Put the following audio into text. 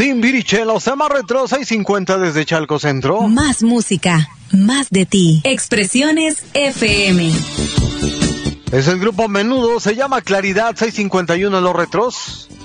Timbiriche, los temas retro 650 desde Chalco Centro. Más música, más de ti. Expresiones FM. Es el grupo Menudo, se llama Claridad 651 los retros.